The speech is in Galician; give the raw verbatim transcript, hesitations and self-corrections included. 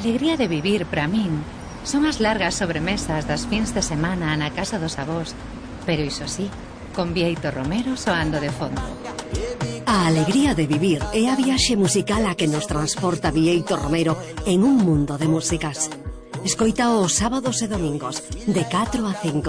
alegría de vivir, para min, son as largas sobremesas das fins de semana na casa dos avós, pero iso sí, con Bieito Romero soando de fondo. A alegría de vivir é a viaxe musical a que nos transporta Bieito Romero en un mundo de músicas. Escoita os sábados e domingos, de catro a cinco